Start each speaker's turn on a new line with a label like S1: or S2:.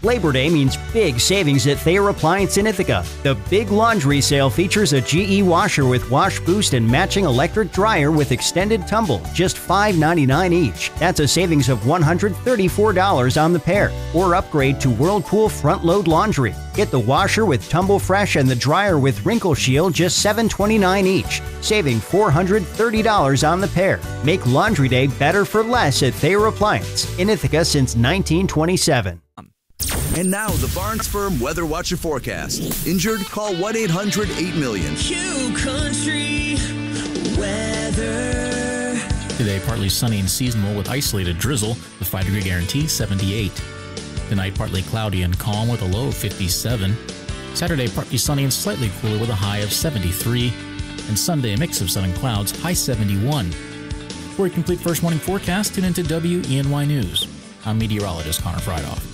S1: Labor Day means big savings at Thayer Appliance in Ithaca. The big laundry sale features a GE washer with wash boost and matching electric dryer with extended tumble, just $5.99 each. That's a savings of $134 on the pair. Or upgrade to Whirlpool front load laundry. Get the washer with Tumble Fresh and the dryer with Wrinkle Shield, just $7.29 each, saving $430 on the pair. Make laundry day better for less at Thayer Appliance in Ithaca since 1927.
S2: And now the Barnes Firm Weather Watch and Forecast. Injured? Call 1-800-8-million.
S3: Q Country Weather.
S4: Today, partly sunny and seasonal with isolated drizzle. The 5-degree guarantee, 78. Tonight, partly cloudy and calm with a low of 57. Saturday, partly sunny and slightly cooler with a high of 73. And Sunday, a mix of sun and clouds, high 71. For a complete first morning forecast, tune into WENY News. I'm meteorologist Connor Friedhoff.